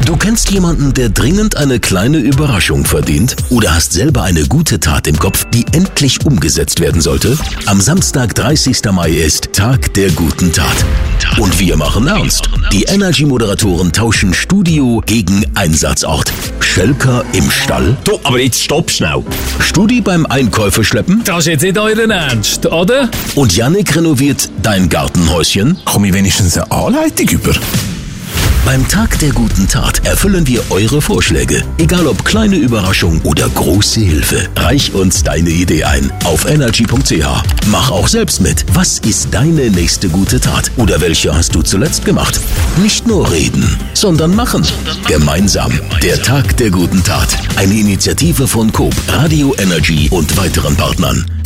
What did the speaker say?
Du kennst jemanden, der dringend eine kleine Überraschung verdient? Oder hast selber eine gute Tat im Kopf, die endlich umgesetzt werden sollte? Am Samstag, 30. Mai ist Tag der guten Tat. Und wir machen ernst. Die Energy-Moderatoren tauschen Studio gegen Einsatzort. Schelker im Stall. Du, aber jetzt stopp schnell. Studi beim Einkäufe schleppen. Das ist jetzt nicht euren Ernst, oder? Und Jannik renoviert dein Gartenhäuschen. Komme ich wenigstens eine Anleitung über? Beim Tag der guten Tat erfüllen wir eure Vorschläge. Egal ob kleine Überraschung oder große Hilfe. Reich uns deine Idee ein auf energy.ch. Mach auch selbst mit. Was ist deine nächste gute Tat? Oder welche hast du zuletzt gemacht? Nicht nur reden, sondern machen. Gemeinsam. Der Tag der guten Tat. Eine Initiative von Coop, Radio Energy und weiteren Partnern.